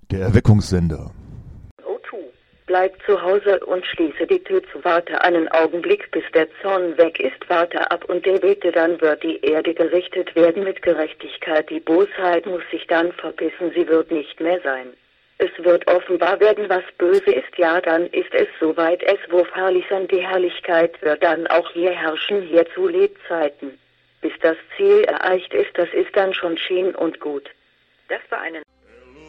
Der Erweckungssender. O2. Bleib zu Hause und schließe die Tür zu. Warte einen Augenblick, bis der Zorn weg ist. Warte ab und der bete, dann wird die Erde gerichtet werden mit Gerechtigkeit. Die Bosheit muss sich dann verpissen, sie wird nicht mehr sein. Es wird offenbar werden, was böse ist, ja, dann ist es soweit, es wo herrlich sein, die Herrlichkeit wird dann auch hier herrschen, hier zu Lebzeiten. Bis das Ziel erreicht ist, das ist dann schon schien und gut. Das war eine